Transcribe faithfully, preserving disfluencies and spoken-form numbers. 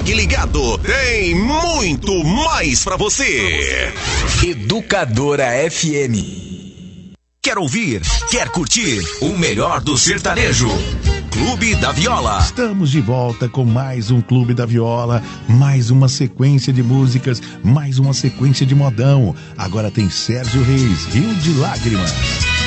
Fique ligado, tem muito mais pra você. Educadora F M. Quer ouvir? Quer curtir? O melhor do sertanejo. Clube da Viola. Estamos de volta com mais um Clube da Viola, mais uma sequência de músicas, mais uma sequência de modão. Agora tem Sérgio Reis, Rio de Lágrimas.